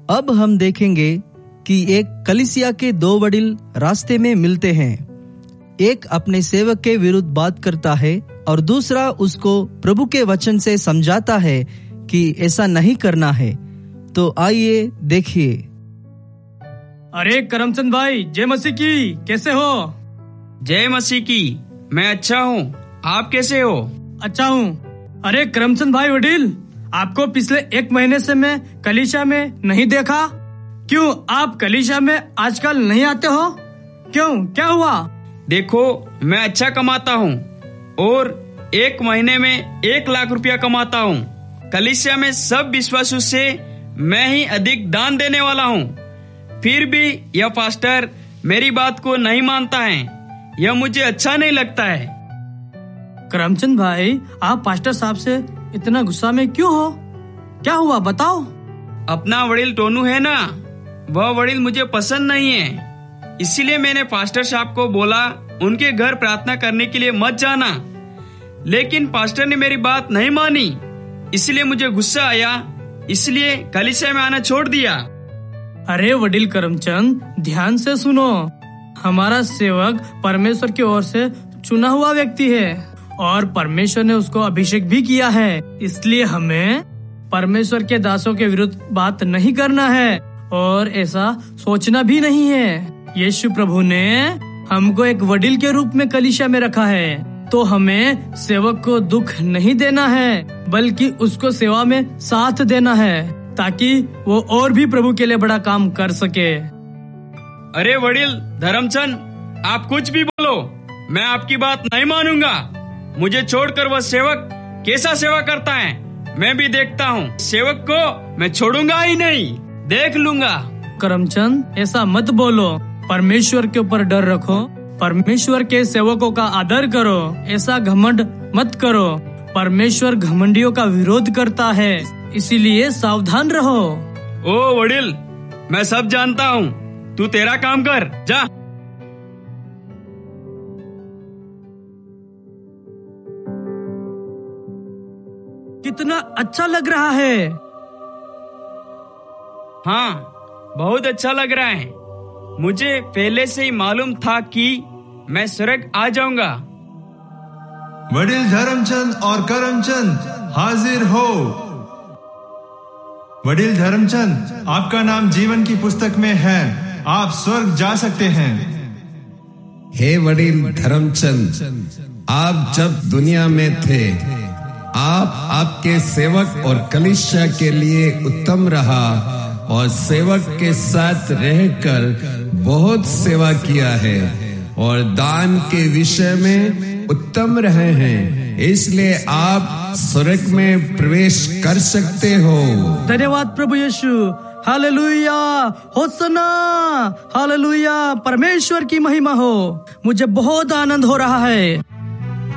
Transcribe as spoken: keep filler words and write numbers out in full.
अब हम देखेंगे कि एक कलीसिया के दो वडील रास्ते में मिलते हैं। एक अपने सेवक के विरुद्ध बात करता है और दूसरा उसको प्रभु के वचन से समझाता है कि ऐसा नहीं करना है। तो आइए देखिए। अरे करमचंद भाई, जय मसीह की, कैसे हो? जय मसीह की, मैं अच्छा हूँ। आप कैसे हो? अच्छा हूँ। अरे करमचंद भाई वडील, आपको पिछले एक महीने से मैं कलीसिया में नहीं देखा। क्यों, आप कलीसिया में आजकल नहीं आते हो? क्यों, क्या हुआ? देखो, मैं अच्छा कमाता हूँ और एक महीने में एक लाख रुपया कमाता हूँ। कलीसिया में सब विश्वासियों से मैं ही अधिक दान देने वाला हूँ। फिर भी यह पास्टर मेरी बात को नहीं मानता है। यह मुझे अच्छा नहीं लगता है। करमचंद भाई, आप पास्टर साहब से इतना गुस्सा में क्यों हो? क्या हुआ, बताओ। अपना वडील टोनू है ना, वह वडील मुझे पसंद नहीं है। इसीलिए मैंने पास्टर साहब को बोला उनके घर प्रार्थना करने के लिए मत जाना, लेकिन पास्टर ने मेरी बात नहीं मानी। इसलिए मुझे गुस्सा आया, इसलिए कलीसिया में आना छोड़ दिया। अरे वडील करमचंद, ध्यान से सुनो। हमारा सेवक परमेश्वर की ओर से चुना हुआ व्यक्ति है और परमेश्वर ने उसको अभिषेक भी किया है। इसलिए हमें परमेश्वर के दासों के विरुद्ध बात नहीं करना है और ऐसा सोचना भी नहीं है। यीशु प्रभु ने हमको एक वडील के रूप में कलीसिया में रखा है, तो हमें सेवक को दुख नहीं देना है, बल्कि उसको सेवा में साथ देना है, ताकि वो और भी प्रभु के लिए बड़ा काम कर सके। अरे वडील धर्मचंद, आप कुछ भी बोलो, मैं आपकी बात नहीं मानूंगा। मुझे छोड़कर वह सेवक कैसा सेवा करता है मैं भी देखता हूँ। सेवक को मैं छोड़ूंगा ही नहीं, देख लूंगा। करमचंद, ऐसा मत बोलो। परमेश्वर के ऊपर डर रखो, परमेश्वर के सेवकों का आदर करो, ऐसा घमंड मत करो। परमेश्वर घमंडियों का विरोध करता है, इसीलिए सावधान रहो। ओ वडील, मैं सब जानता हूँ, तू तेरा काम कर, जा। कितना अच्छा लग रहा है। हाँ, बहुत अच्छा लग रहा है। मुझे पहले से ही मालूम था कि मैं स्वर्ग आ जाऊंगा। वडील धर्मचंद और करमचंद हाजिर हो। वडील धर्मचंद, आपका नाम जीवन की पुस्तक में है, आप स्वर्ग जा सकते हैं। हे वडील धर्मचंद, आप जब दुनिया में थे, आप आपके सेवक और कलीसिया के लिए उत्तम रहा और सेवक के साथ रहकर बहुत सेवा किया है और दान के विषय में उत्तम रहे हैं। इसलिए आप स्वर्ग में प्रवेश कर सकते हो। धन्यवाद प्रभु यीशु। हालेलुया, होसना, हालेलुया, परमेश्वर की महिमा हो। मुझे बहुत आनंद हो रहा है।